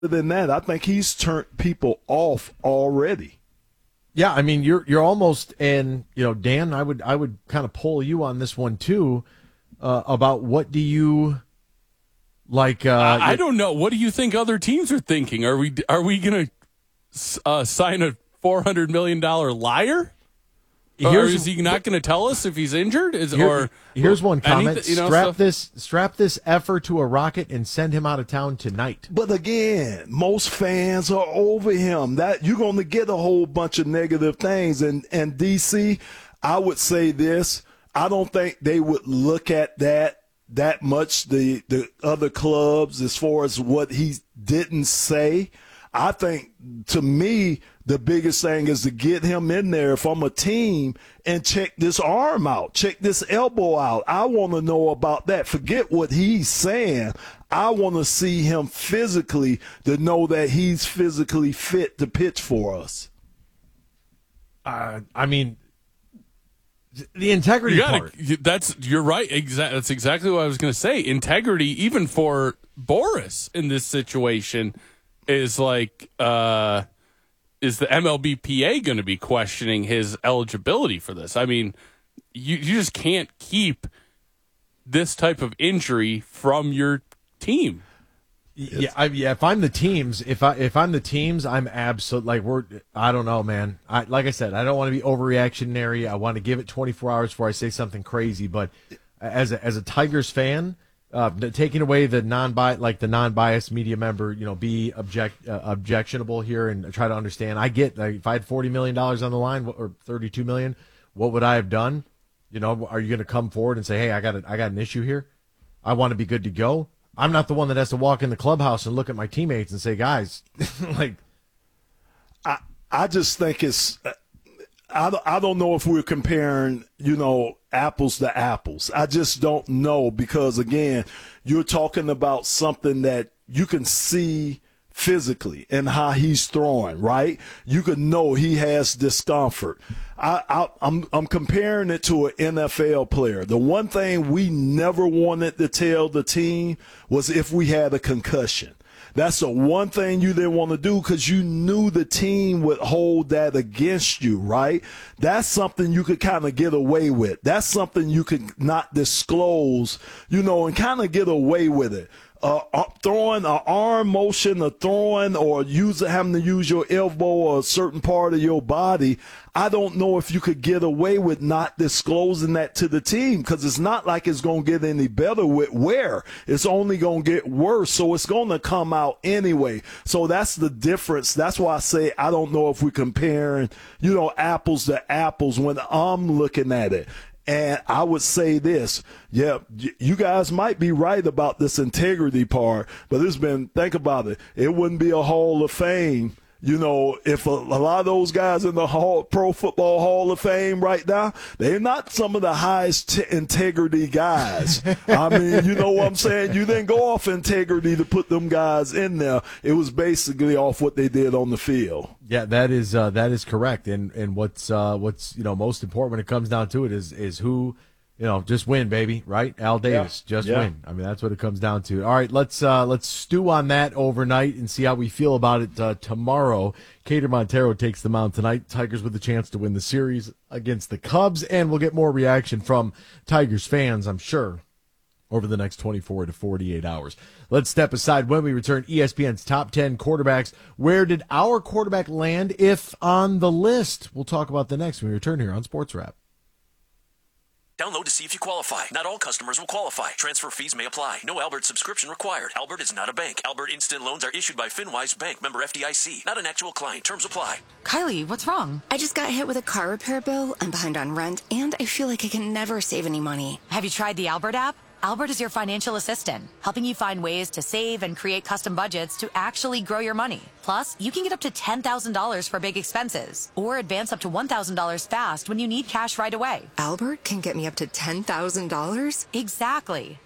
than that, I think he's turned people off already. Yeah, I mean, you're almost, and Dan, I would kind of poll you on this one too, about what do you like? I don't know. What do you think other teams are thinking? Are we going to sign a $400 million liar? Or is he not going to tell us if he's injured? Here's one comment: strap this effer to a rocket and send him out of town tonight. But again, most fans are over him. That you're going to get a whole bunch of negative things. And DC, I would say this: I don't think they would look at that much. The other clubs, as far as what he didn't say. I think, to me, the biggest thing is to get him in there if I'm a team and check this arm out, check this elbow out. I want to know about that. Forget what he's saying. I want to see him physically to know that he's physically fit to pitch for us. I mean, the integrity part. You're right. That's exactly what I was going to say. Integrity, even for Boris in this situation, is like, is the MLBPA going to be questioning his eligibility for this? I mean, you just can't keep this type of injury from your team. Yeah, if I'm the teams, I'm absolutely I don't know, man. Like I said, I don't want to be overreactionary. I want to give it 24 hours before I say something crazy. But as a Tigers fan, taking away the non-biased media member, be objectionable here and try to understand. I get, if I had $40 million on the line or $32 million, what would I have done? Are you going to come forward and say, hey, I got an issue here. I want to be good to go. I'm not the one that has to walk in the clubhouse and look at my teammates and say, guys, I just think it's. I don't know if we're comparing, apples to apples. I just don't know because, again, you're talking about something that you can see physically and how he's throwing, right? You can know he has discomfort. I'm comparing it to an NFL player. The one thing we never wanted to tell the team was if we had a concussion. That's the one thing you didn't want to do because you knew the team would hold that against you, right? That's something you could kind of get away with. That's something you could not disclose, and kind of get away with it. Throwing an arm motion or throwing or having to use your elbow or a certain part of your body, I don't know if you could get away with not disclosing that to the team because it's not like it's going to get any better with wear. It's only going to get worse, so it's going to come out anyway. So that's the difference. That's why I say I don't know if we're comparing, apples to apples when I'm looking at it. And I would say this, you guys might be right about this integrity part, but think about it. It wouldn't be a Hall of Fame, if a lot of those guys in the Pro Football Hall of Fame right now, they're not some of the highest integrity guys. I mean, you know what I'm saying? You didn't go off integrity to put them guys in there. It was basically off what they did on the field. Yeah, that is correct. And what's most important when it comes down to it is who, just win, baby, right? Al Davis, win. I mean, that's what it comes down to. All right, let's stew on that overnight and see how we feel about it tomorrow. Cater Montero takes the mound tonight. Tigers with a chance to win the series against the Cubs, and we'll get more reaction from Tigers fans, I'm sure, over the next 24 to 48 hours. Let's step aside. When we return, ESPN's top 10 quarterbacks. Where did our quarterback land, if on the list? We'll talk about the next when we return here on Sports Wrap. Download to see if you qualify. Not all customers will qualify. Transfer fees may apply. No Albert subscription required. Albert is not a bank. Albert Instant Loans are issued by FinWise Bank, member FDIC. Not an actual client. Terms apply. Kylie, what's wrong? I just got hit with a car repair bill. I'm behind on rent, and I feel like I can never save any money. Have you tried the Albert app? Albert is your financial assistant, helping you find ways to save and create custom budgets to actually grow your money. Plus, you can get up to $10,000 for big expenses or advance up to $1,000 fast when you need cash right away. Albert can get me up to $10,000? Exactly.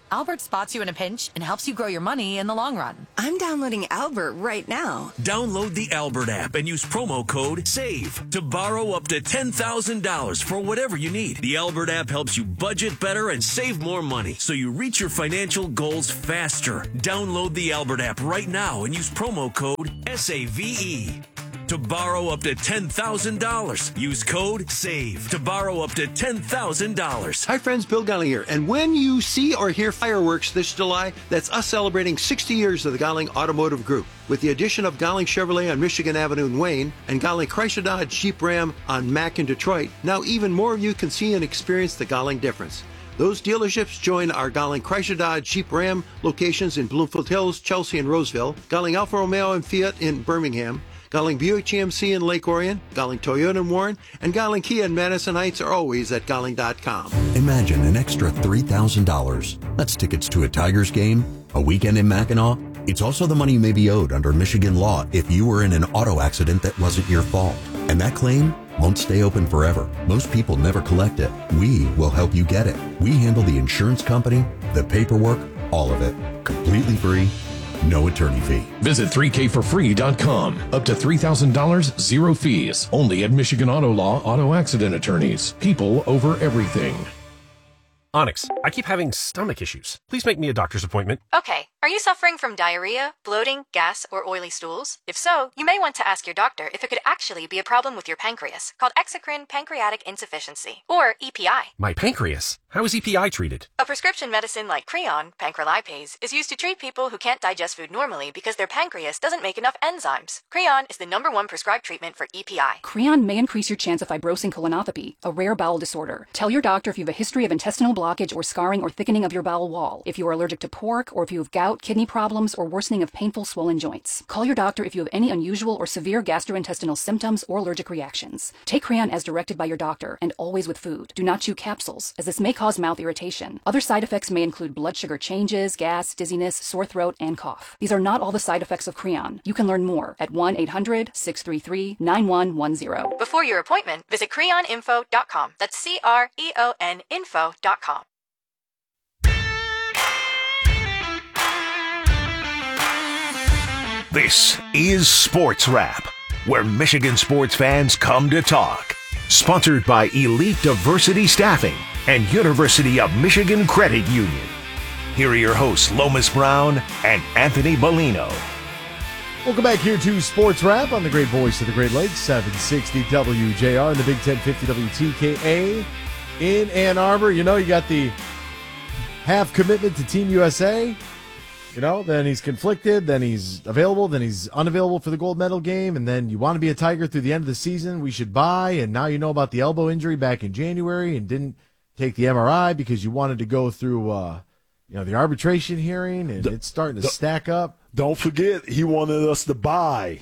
Albert spots you in a pinch and helps you grow your money in the long run. I'm downloading Albert right now. Download the Albert app and use promo code SAVE to borrow up to $10,000 for whatever you need. The Albert app helps you budget better and save more money so you reach your financial goals faster. Download the Albert app right now and use promo code SAVE to borrow up to $10,000. Use code SAVE to borrow up to $10,000. Hi friends, Bill Gowling here. And when you see or hear fireworks this July, that's us celebrating 60 years of the Gowling Automotive Group. With the addition of Gowling Chevrolet on Michigan Avenue in Wayne and Gowling Chrysler Dodge Jeep Ram on Mack in Detroit, now even more of you can see and experience the Gowling difference. Those dealerships join our Gowling Chrysler Dodge Jeep Ram locations in Bloomfield Hills, Chelsea, and Roseville, Gowling Alfa Romeo and Fiat in Birmingham, Gowling Buick GMC in Lake Orion, Gowling Toyota in Warren, and Gowling Kia in Madison Heights are always at Gowling.com. Imagine an extra $3,000. That's tickets to a Tigers game, a weekend in Mackinac. It's also the money you may be owed under Michigan law if you were in an auto accident that wasn't your fault. And that claim won't stay open forever. Most people never collect it. We will help you get it. We handle the insurance company, the paperwork, all of it. Completely free. No attorney fee. Visit 3kforfree.com. Up to $3,000, zero fees. Only at Michigan Auto Law Auto Accident Attorneys. People over everything. Onyx, I keep having stomach issues. Please make me a doctor's appointment. Okay, are you suffering from diarrhea, bloating, gas, or oily stools? If so, you may want to ask your doctor if it could actually be a problem with your pancreas, called exocrine pancreatic insufficiency, or EPI. My pancreas? How is EPI treated? A prescription medicine like Creon, pancrelipase, is used to treat people who can't digest food normally because their pancreas doesn't make enough enzymes. Creon is the #1 prescribed treatment for EPI. Creon may increase your chance of fibrosing colonopathy, a rare bowel disorder. Tell your doctor if you have a history of intestinal blockage or scarring or thickening of your bowel wall, if you are allergic to pork, or if you have gout, kidney problems, or worsening of painful swollen joints. Call your doctor if you have any unusual or severe gastrointestinal symptoms or allergic reactions. Take Creon as directed by your doctor, and always with food. Do not chew capsules, as this may cause mouth irritation. Other side effects may include blood sugar changes, gas, dizziness, sore throat, and cough. These are not all the side effects of Creon. You can learn more at 1-800-633-9110. Before your appointment, visit creoninfo.com. That's CREON info.com. This is Sports Wrap, where Michigan sports fans come to talk. Sponsored by Elite Diversity Staffing and University of Michigan Credit Union. Here are your hosts, Lomas Brown and Anthony Bellino. Welcome back here to Sports Wrap on the great voice of the Great Lakes, 760 WJR and the Big 1050 WTKA in Ann Arbor. You know, you got the half commitment to Team USA. You know, then he's conflicted, then he's available, then he's unavailable for the gold medal game, and then you want to be a Tiger through the end of the season, we should buy, and now you know about the elbow injury back in January and didn't take the MRI because you wanted to go through, the arbitration hearing, and it's starting to stack up. Don't forget, he wanted us to buy,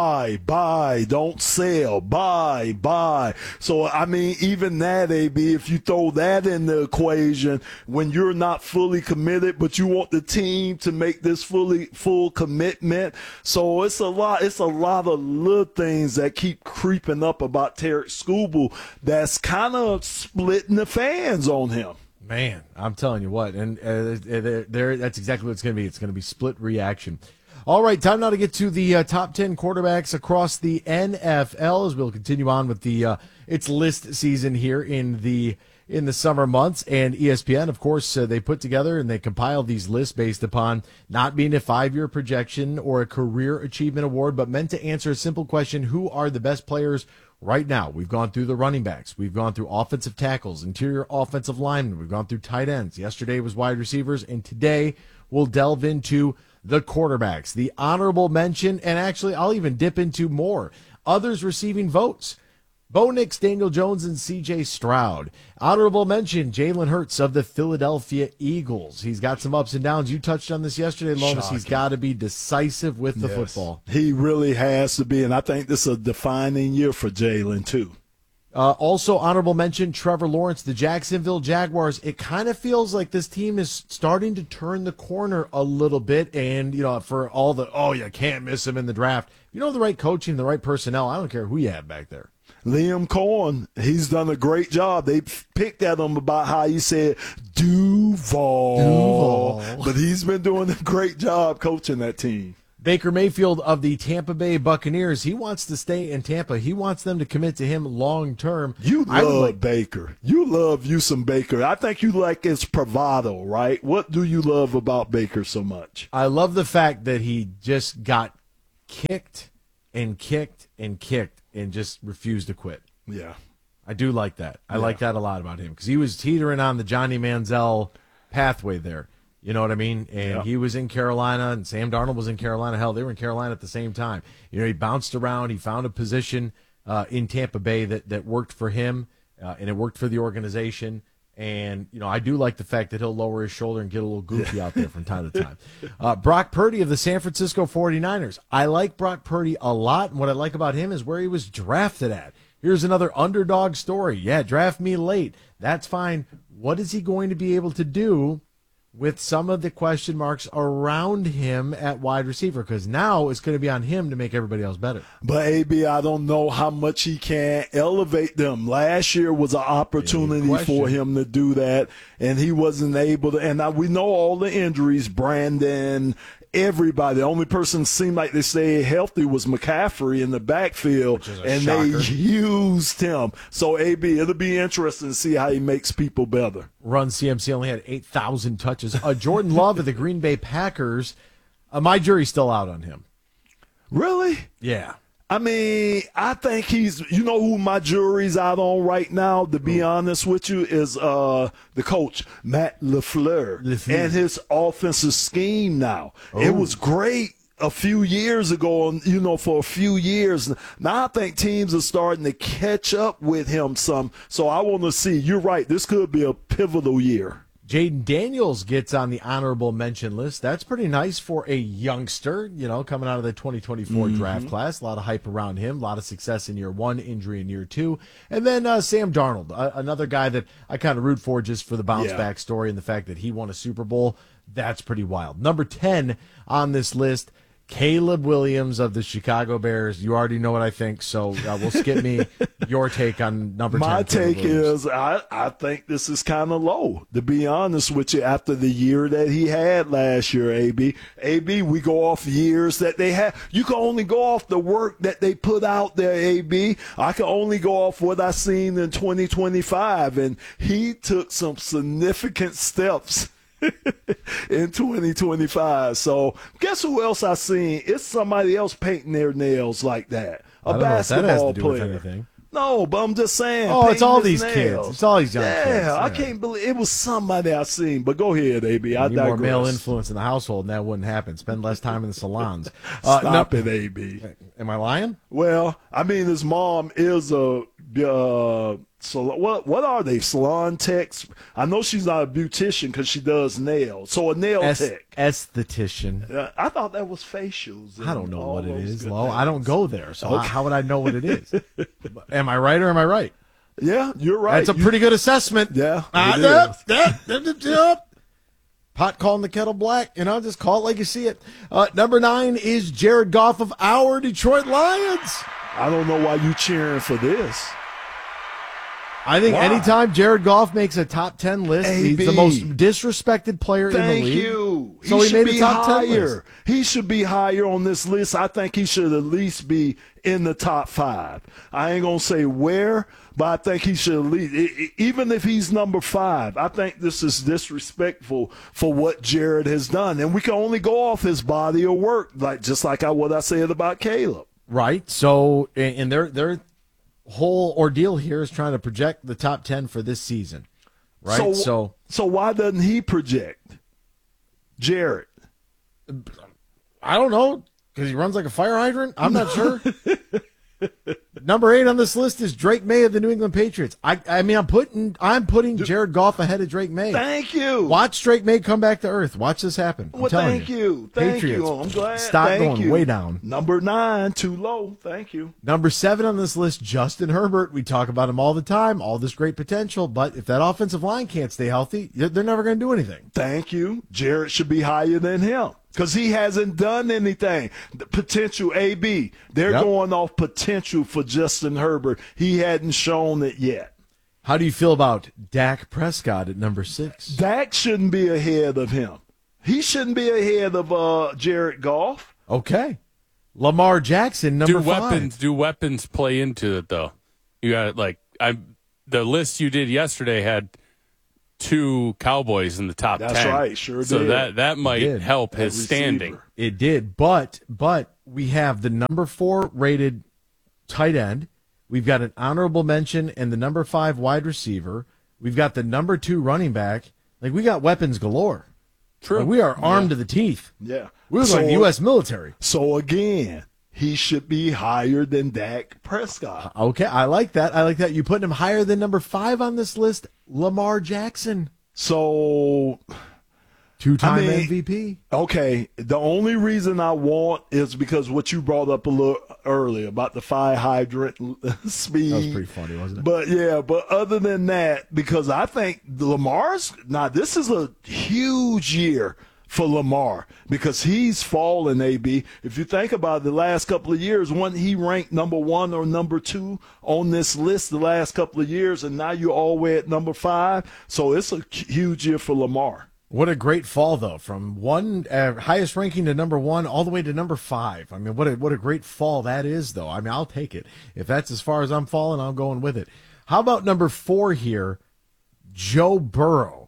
don't sell, buy. So, I mean, even that, AB, if you throw that in the equation, when you're not fully committed, but you want the team to make this full commitment. So it's a lot of little things that keep creeping up about Tarik Skubal that's kind of splitting the fans on him. Man, I'm telling you what, and that's exactly what it's going to be. It's going to be split reaction. All right, time now to get to the top 10 quarterbacks across the NFL as we'll continue on with the its list season here in the summer months. And ESPN, of course, they put together and they compiled these lists based upon not being a 5-year projection or a career achievement award, but meant to answer a simple question: who are the best players right now? We've gone through the running backs. We've gone through offensive tackles, interior offensive linemen. We've gone through tight ends. Yesterday was wide receivers, and today we'll delve into the quarterbacks, the honorable mention, and actually I'll even dip into more. Others receiving votes: Bo Nix, Daniel Jones, and C.J. Stroud. Honorable mention, Jalen Hurts of the Philadelphia Eagles. He's got some ups and downs. You touched on this yesterday, Lomas. Shocking. He's got to be decisive with the football. He really has to be, and I think this is a defining year for Jalen, too. Also, honorable mention, Trevor Lawrence, the Jacksonville Jaguars. It kind of feels like this team is starting to turn the corner a little bit. And, for all you can't miss him in the draft. You know, the right coaching, the right personnel. I don't care who you have back there. Liam Cohen, he's done a great job. They picked at him about how he said Duval. But he's been doing a great job coaching that team. Baker Mayfield of the Tampa Bay Buccaneers, he wants to stay in Tampa. He wants them to commit to him long term. You love Baker. You love you some Baker. I think you like his bravado, right? What do you love about Baker so much? I love the fact that he just got kicked and kicked and kicked and just refused to quit. Yeah. I do like that. I like that a lot about him because he was teetering on the Johnny Manziel pathway there. You know what I mean? And he was in Carolina, and Sam Darnold was in Carolina. Hell, they were in Carolina at the same time. You know, he bounced around. He found a position in Tampa Bay that worked for him, and it worked for the organization. And, you know, I do like the fact that he'll lower his shoulder and get a little goofy out there from time to time. Brock Purdy of the San Francisco 49ers. I like Brock Purdy a lot, and what I like about him is where he was drafted at. Here's another underdog story. Yeah, draft me late. That's fine. What is he going to be able to do with some of the question marks around him at wide receiver? Because now it's going to be on him to make everybody else better. But, AB, I don't know how much he can elevate them. Last year was an opportunity for him to do that, and he wasn't able to. And now we know all the injuries, Brandon, everybody. The only person seemed like they stayed healthy was McCaffrey in the backfield, and shocker. They used him. So, AB, it'll be interesting to see how he makes people better. Run CMC only had 8,000 touches. Jordan Love of the Green Bay Packers, my jury's still out on him. Really? Yeah. I mean, I think he's, you know who my jury's out on right now, to be honest with you, is the coach, Matt LaFleur, and his offensive scheme now. It was great a few years ago, you know, for a few years. Now I think teams are starting to catch up with him some. So I want to see, you're right, this could be a pivotal year. Jaden Daniels gets on the honorable mention list. That's pretty nice for a youngster, you know, coming out of the 2024 draft class. A lot of hype around him, a lot of success in year one, injury in year two. And then Sam Darnold, another guy that I kind of root for just for the bounce back story and the fact that he won a Super Bowl. That's pretty wild. Number 10 on this list, Caleb Williams of the Chicago Bears. You already know what I think, so we'll skip me. Your take on number 10. My take is I think this is kind of low, to be honest with you, after the year that he had last year, AB. AB, we go off years that they had. You can only go off the work that they put out there, AB. I can only go off what I seen in 2025, and he took some significant steps in 2025. So guess who else I seen? It's somebody else painting their nails like that. A basketball player. No, but I'm just saying. Oh, it's all these kids. It's all these young kids. Yeah, I can't believe it was somebody I seen. But go ahead, AB. I digress. More male influence in the household, and that wouldn't happen. Spend less time in the salons. Stop it, AB. Am I lying? Well, I mean, his mom is a so what are they? Salon techs? I know she's not a beautician because she does nails. So a nail tech. Esthetician. I thought that was facials. I don't know what it is, Lo. I don't go there, so how would I know what it is? Am I right or am I right? Yeah, you're right. That's a pretty good assessment. Yeah. Pot calling the kettle black, just call it like you see it. Number 9 is Jared Goff of our Detroit Lions. I don't know why you cheering for this. I think anytime Jared Goff makes a top 10 list, he's the most disrespected player in the league. Thank you. So he made a top 10 list. He should be higher on this list. I think he should at least be in the top 5. I ain't going to say where, but I think he should at least, even if he's number 5, I think this is disrespectful for what Jared has done. And we can only go off his body of work, just like what I said about Caleb. Right. So, and their whole ordeal here is trying to project the top 10 for this season. Right. So why doesn't he project Jared? I don't know, because he runs like a fire hydrant. I'm not sure. Number 8 on this list is Drake May of the New England Patriots. I mean, I'm putting Jared Goff ahead of Drake May. Thank you. Watch Drake May come back to earth. Watch this happen. Well, thank you. Thank Patriots, you. I'm glad. Stock going way down. Number 9, too low. Thank you. Number 7 on this list, Justin Herbert. We talk about him all the time. All this great potential, but if that offensive line can't stay healthy, they're never going to do anything. Thank you. Jared should be higher than him. because he hasn't done anything. The potential, AB, they're going off potential for Justin Herbert. He hadn't shown it yet. How do you feel about Dak Prescott at number 6? Dak shouldn't be ahead of him. He shouldn't be ahead of Jared Goff. Okay. Lamar Jackson, number 5. Do weapons play into it, though? You got the list you did yesterday had 2 Cowboys in the top 10. That's right, sure did. So that might help his standing. It did, but we have the number 4 rated tight end. We've got an honorable mention and the number 5 wide receiver. We've got the number 2 running back. Like, we got weapons galore. True. Like, we are armed to the teeth. Yeah. We look like the U.S. military. So, again, he should be higher than Dak Prescott. Okay, I like that. You putting him higher than number 5 on this list, Lamar Jackson. So, 2-time MVP. Okay, the only reason I want is because what you brought up a little earlier about the fire hydrant speed. That was pretty funny, wasn't it? But other than that, because I think this is a huge year for Lamar because he's fallen, AB. If you think about it, the last couple of years, wasn't he ranked number 1 or number 2 on this list the last couple of years, and now you're all the way at number 5? So it's a huge year for Lamar. What a great fall, though, from highest ranking to number 1 all the way to number 5. I mean, what a great fall that is, though. I mean, I'll take it. If that's as far as I'm falling, I'm going with it. How about number 4 here, Joe Burrow?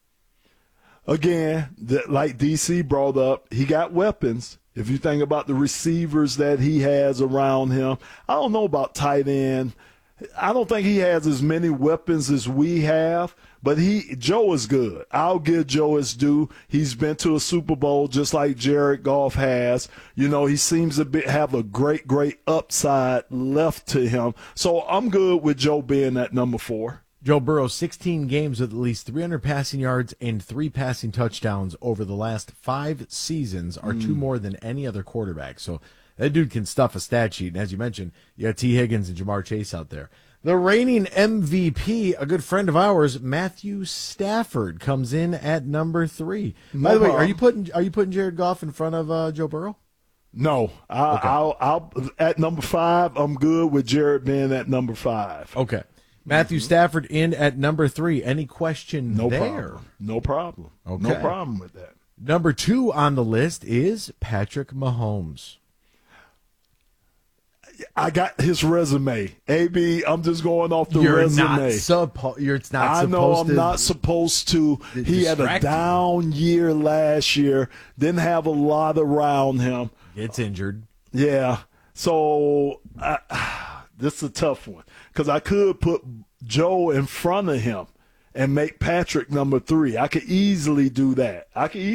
Again, like DC brought up, he got weapons. If you think about the receivers that he has around him, I don't know about tight end. I don't think he has as many weapons as we have, but Joe is good. I'll give Joe his due. He's been to a Super Bowl just like Jared Goff has. You know, he seems to have a great, great upside left to him. So I'm good with Joe being at number 4. Joe Burrow, 16 games with at least 300 passing yards and 3 passing touchdowns over the last 5 seasons are 2 more than any other quarterback. So that dude can stuff a stat sheet. And as you mentioned, you got T. Higgins and Jamar Chase out there. The reigning MVP, a good friend of ours, Matthew Stafford, comes in at number 3. By the way, are you putting Jared Goff in front of Joe Burrow? No, I'll at number 5. I'm good with Jared being at number 5. Okay. Matthew Stafford in at number 3. Any question there? No problem. Okay. No problem with that. Number 2 on the list is Patrick Mahomes. I got his resume. AB, I'm just going off the resume. I know I'm not supposed to. He had a down year last year. Didn't have a lot around him. Gets injured. Yeah. So this is a tough one because I could put Joe in front of him and make Patrick number 3. I could easily do that.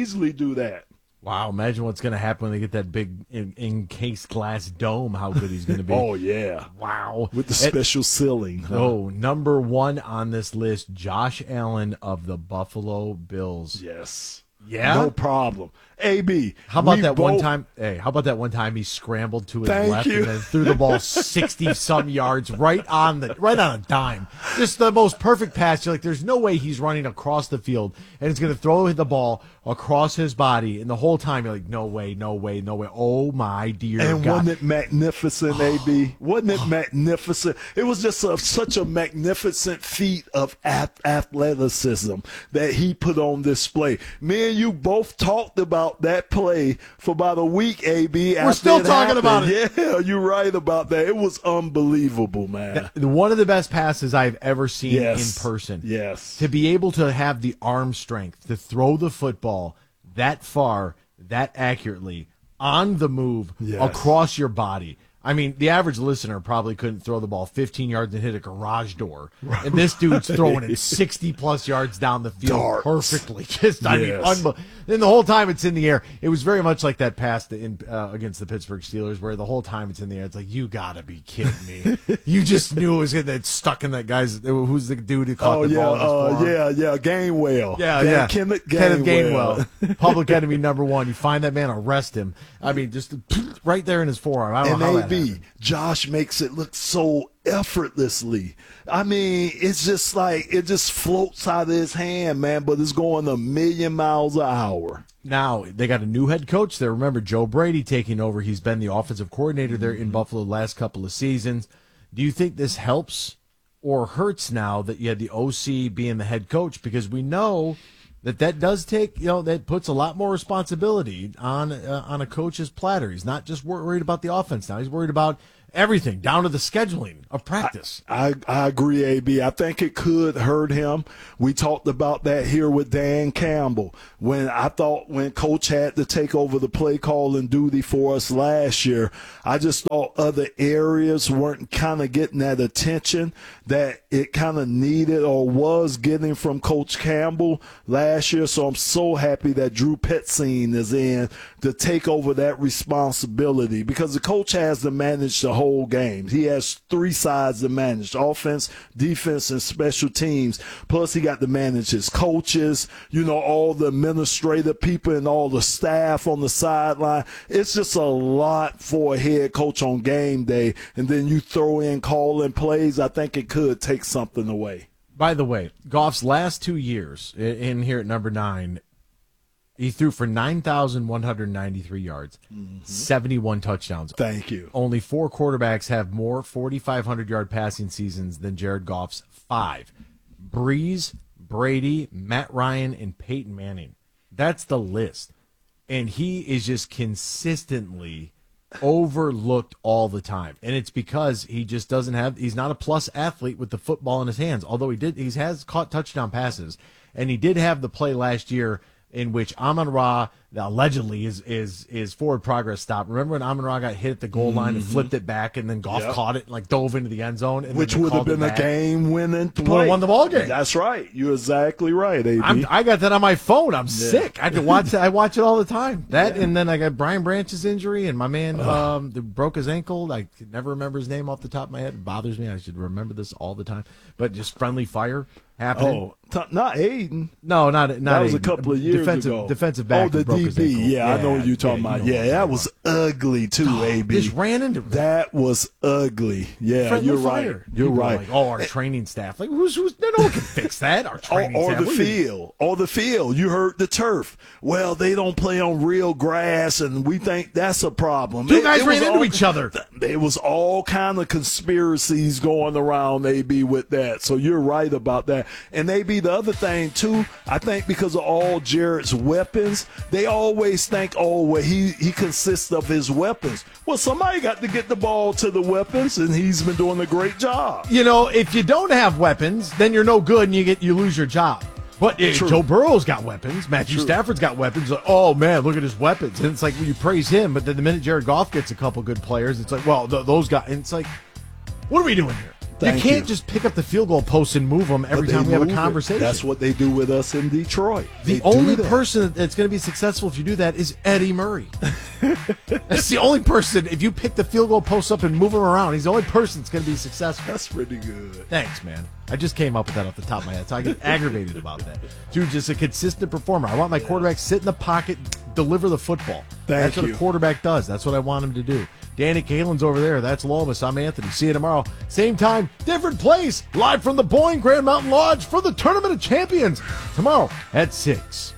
Wow, imagine what's going to happen when they get that big encased glass dome, how good he's going to be. Oh, yeah. Wow. With the special ceiling. Huh? Oh, number 1 on this list, Josh Allen of the Buffalo Bills. Yes. Yeah? No problem. AB. How about that one time? Hey, how about that one time he scrambled to his left and then threw the ball 60-some yards right on a dime? Just the most perfect pass. You're like, there's no way he's running across the field and it's going to throw the ball across his body. And the whole time you're like, no way. Oh my dear God! And wasn't it magnificent, AB? Wasn't it magnificent? It was just such a magnificent feat of athleticism that he put on display. Me and you both talked about that play for about a week, AB. We're still talking about it. Yeah, you're right about that. It was unbelievable, man. One of the best passes I've ever seen in person. Yes. To be able to have the arm strength to throw the football that far, that accurately, on the move, across your body. I mean, the average listener probably couldn't throw the ball 15 yards and hit a garage door. And this dude's throwing it 60-plus yards down the field perfectly. Unbelievable. And the whole time it's in the air. It was very much like that pass against the Pittsburgh Steelers where the whole time it's in the air. It's like, you got to be kidding me. You just knew it was going to stuck in that guy's – who's the dude who caught the ball? Gainwell. Yeah. Kenneth Gainwell. Public enemy number 1. You find that man, arrest him. I mean, just right there in his forearm. I don't know how that happened. Josh makes it look so effortlessly. I mean, it's just like it just floats out of his hand, man, but it's going 1,000,000 miles an hour. Now, they got a new head coach there. Remember, Joe Brady taking over. He's been the offensive coordinator there in Buffalo the last couple of seasons. Do you think this helps or hurts now that you had the OC being the head coach? Because we know that does take, that puts a lot more responsibility on a coach's platter. He's not just worried about the offense now. He's worried about everything, down to the scheduling of practice. I agree, AB. I think it could hurt him. We talked about that here with Dan Campbell. When Coach had to take over the play calling duty for us last year, I just thought other areas weren't kind of getting that attention that it kind of needed or was getting from Coach Campbell last year. So I'm so happy that Drew Petzing is in to take over that responsibility, because the coach has to manage the whole game. He has three sides to manage: offense, defense, and special teams. Plus, he got to manage his coaches, all the administrative people and all the staff on the sideline. It's just a lot for a head coach on game day. And then you throw in calling plays. I think it could take something away. By the way, Goff's last 2 years in here at number 9, he threw for 9,193 yards, 71 touchdowns. Thank you. Only 4 quarterbacks have more 4,500-yard passing seasons than Jared Goff's 5. Breeze, Brady, Matt Ryan, and Peyton Manning. That's the list. And he is just consistently overlooked all the time. And it's because he just he's not a plus athlete with the football in his hands. Although he has caught touchdown passes. And he did have the play last year in which Amon-Ra allegedly is forward progress stopped. Remember when Amon-Ra got hit at the goal line and flipped it back, and then Goff caught it and dove into the end zone, and which would have been a game-winning play. Won the ball game. That's right. You're exactly right, AB. I got that on my phone. I'm sick. I had to watch it. I watch it all the time. And then I got Brian Branch's injury, and my man broke his ankle. I could never remember his name off the top of my head. It bothers me. I should remember this all the time. But just friendly fire happening. Not Aiden. No, not that was Aiden. a couple of years ago. Defensive back. The DB. Yeah, I know what you're talking about. Yeah, that was ugly too, AB. Just ran into that was ugly. Yeah, friendly you're fire. right. You're right. Like, our training staff. Like, who's no one can fix that. Our training staff. Or the field. You heard the turf. Well, they don't play on real grass, and we think that's a problem. Two guys ran into each other. There was all kind of conspiracies going around, AB, with that. So you're right about that. And AB, the other thing too, I think because of all Jared's weapons, they always think, he consists of his weapons. Well, somebody got to get the ball to the weapons, and he's been doing a great job. If you don't have weapons, then you're no good, and you lose your job. But Joe Burrow's got weapons. Matthew Stafford's got weapons. Like, oh, man, look at his weapons. And it's like, you praise him, but then the minute Jared Goff gets a couple good players, it's like, well, those guys. And it's like, what are we doing here? You can't just pick up the field goal posts and move them every time we have a conversation. That's what they do with us in Detroit. The only person that's going to be successful if you do that is Eddie Murray. That's the only person. If you pick the field goal posts up and move them around, he's the only person that's going to be successful. That's pretty good. Thanks, man. I just came up with that off the top of my head, so I get aggravated about that. Dude, just a consistent performer. I want my quarterback sit in the pocket, deliver the football. That's what a quarterback does. That's what I want him to do. Danny Kalin's over there. That's Lomas. I'm Anthony. See you tomorrow. Same time, different place. Live from the Boeing Grand Mountain Lodge for the Tournament of Champions. Tomorrow at 6.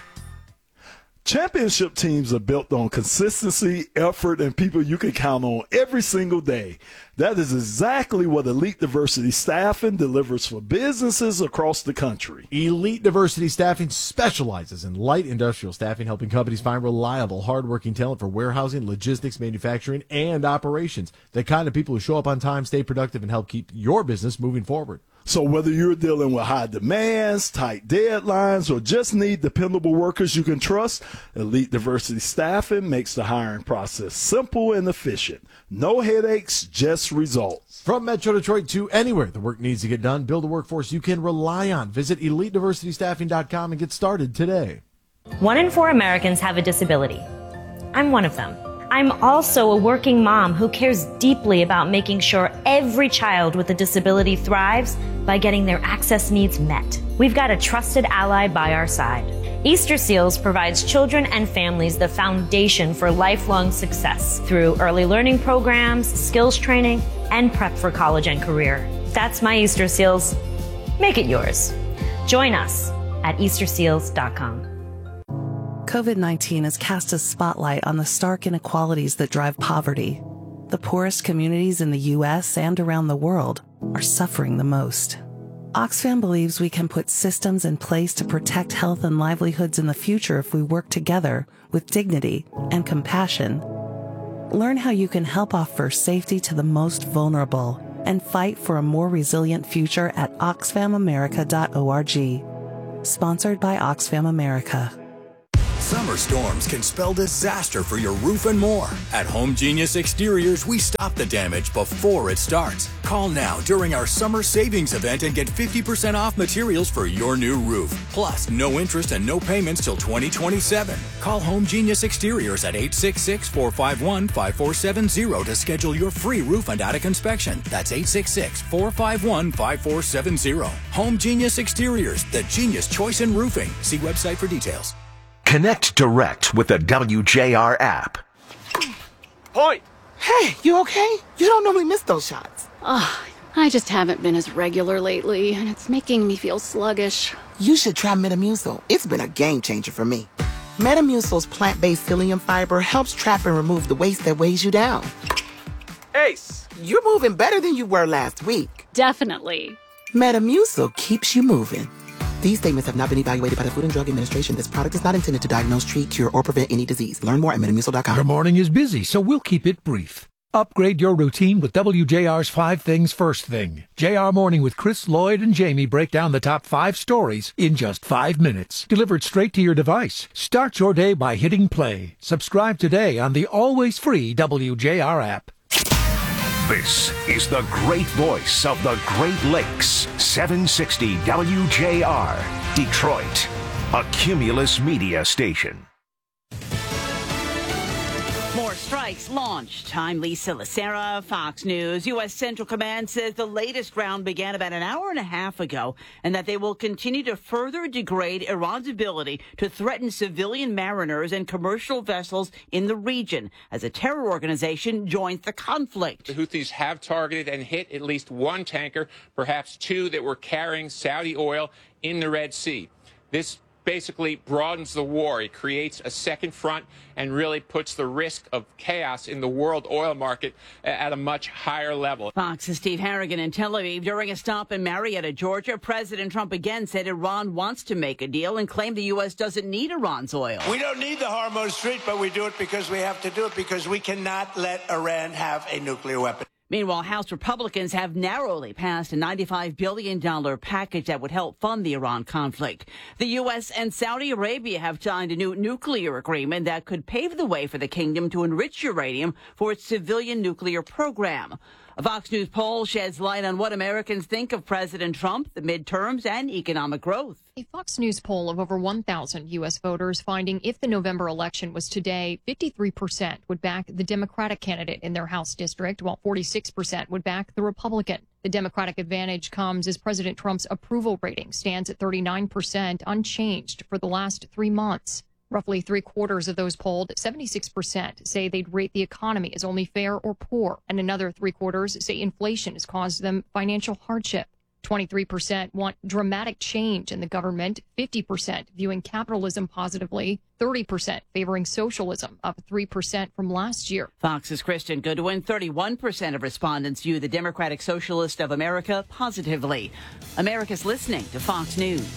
Championship teams are built on consistency, effort, and people you can count on every single day. That is exactly what Elite Diversity Staffing delivers for businesses across the country. Elite Diversity Staffing specializes in light industrial staffing, helping companies find reliable, hardworking talent for warehousing, logistics, manufacturing, and operations. The kind of people who show up on time, stay productive, and help keep your business moving forward. So whether you're dealing with high demands, tight deadlines, or just need dependable workers you can trust, Elite Diversity Staffing makes the hiring process simple and efficient. No headaches, just results. From Metro Detroit to anywhere the work needs to get done, build a workforce you can rely on. Visit EliteDiversityStaffing.com and get started today. 1 in 4 Americans have a disability. I'm one of them. I'm also a working mom who cares deeply about making sure every child with a disability thrives by getting their access needs met. We've got a trusted ally by our side. Easter Seals provides children and families the foundation for lifelong success through early learning programs, skills training, and prep for college and career. That's my Easter Seals. Make it yours. Join us at EasterSeals.com. COVID-19 has cast a spotlight on the stark inequalities that drive poverty. The poorest communities in the U.S. and around the world are suffering the most. Oxfam believes we can put systems in place to protect health and livelihoods in the future if we work together with dignity and compassion. Learn how you can help offer safety to the most vulnerable and fight for a more resilient future at oxfamamerica.org. Sponsored by Oxfam America. Summer storms can spell disaster for your roof and more. At Home Genius Exteriors, we stop the damage before it starts. Call now during our summer savings event and get 50% off materials for your new roof. Plus, no interest and no payments till 2027. Call Home Genius Exteriors at 866-451-5470 to schedule your free roof and attic inspection. That's 866-451-5470. Home Genius Exteriors, the genius choice in roofing. See website for details. Connect direct with the WJR app. Point! Hey, you okay? You don't normally miss those shots. I just haven't been as regular lately, and it's making me feel sluggish. You should try Metamucil. It's been a game changer for me. Metamucil's plant-based psyllium fiber helps trap and remove the waste that weighs you down. Ace! You're moving better than you were last week. Definitely. Metamucil keeps you moving. These statements have not been evaluated by the Food and Drug Administration. This product is not intended to diagnose, treat, cure, or prevent any disease. Learn more at Metamucil.com. Your morning is busy, so we'll keep it brief. Upgrade your routine with WJR's 5 Things First Thing. JR Morning with Chris, Lloyd, and Jamie break down the top 5 stories in just 5 minutes. Delivered straight to your device. Start your day by hitting play. Subscribe today on the always free WJR app. This is the great voice of the Great Lakes, 760 WJR, Detroit, a Cumulus Media station. More strikes launched. I'm Lisa Lacera, Fox News. U.S. Central Command says the latest round began about an hour and a half ago and that they will continue to further degrade Iran's ability to threaten civilian mariners and commercial vessels in the region as a terror organization joins the conflict. The Houthis have targeted and hit at least one tanker, perhaps 2 that were carrying Saudi oil in the Red Sea. This basically broadens the war. It creates a second front and really puts the risk of chaos in the world oil market at a much higher level. Fox's Steve Harrigan in Tel Aviv. During a stop in Marietta, Georgia, President Trump again said Iran wants to make a deal and claimed the U.S. doesn't need Iran's oil. We don't need the Hormuz Strait, but we do it because we have to do it because we cannot let Iran have a nuclear weapon. Meanwhile, House Republicans have narrowly passed a $95 billion package that would help fund the Iran conflict. The U.S. and Saudi Arabia have signed a new nuclear agreement that could pave the way for the kingdom to enrich uranium for its civilian nuclear program. A Fox News poll sheds light on what Americans think of President Trump, the midterms, and economic growth. A Fox News poll of over 1,000 U.S. voters finding if the November election was today, 53% would back the Democratic candidate in their House district, while 46% would back the Republican. The Democratic advantage comes as President Trump's approval rating stands at 39%, unchanged for the last 3 months. Roughly 3/4 of those polled, 76%, say they'd rate the economy as only fair or poor, and another 3/4 say inflation has caused them financial hardship. 23% want dramatic change in the government, 50% viewing capitalism positively, 30% favoring socialism, up 3% from last year. Fox's Kristen Goodwin, 31% of respondents view the Democratic Socialist of America positively. America's listening to Fox News.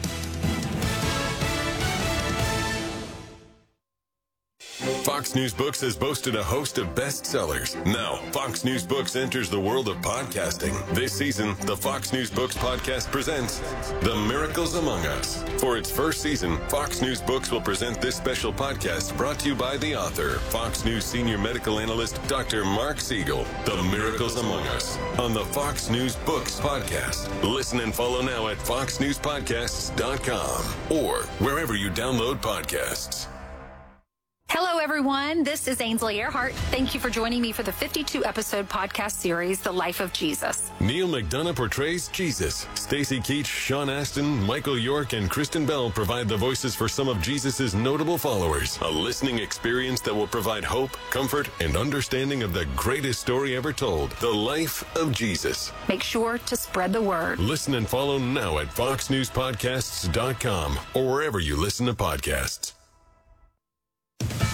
Fox News Books has boasted a host of bestsellers. Now, Fox News Books enters the world of podcasting. This season, the Fox News Books podcast presents The Miracles Among Us. For its first season, Fox News Books will present this special podcast brought to you by the author, Fox News senior medical analyst, Dr. Mark Siegel. The Miracles Among Us on the Fox News Books podcast. Listen and follow now at foxnewspodcasts.com or wherever you download podcasts. Hello, everyone. This is Ainsley Earhart. Thank you for joining me for the 52-episode podcast series, The Life of Jesus. Neil McDonough portrays Jesus. Stacey Keach, Sean Astin, Michael York, and Kristen Bell provide the voices for some of Jesus' notable followers. A listening experience that will provide hope, comfort, and understanding of the greatest story ever told, The Life of Jesus. Make sure to spread the word. Listen and follow now at foxnewspodcasts.com or wherever you listen to podcasts.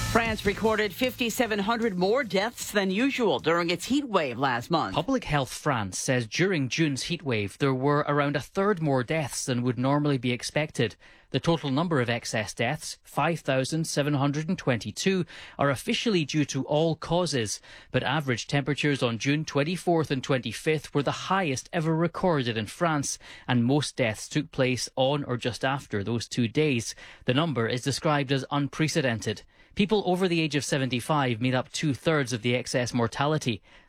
France recorded 5,700 more deaths than usual during its heat wave last month. Public Health France says during June's heat wave, there were around a third more deaths than would normally be expected. The total number of excess deaths, 5,722, are officially due to all causes, but average temperatures on June 24th and 25th were the highest ever recorded in France, and most deaths took place on or just after those 2 days. The number is described as unprecedented. People over the age of 75 made up 2/3 of the excess mortality.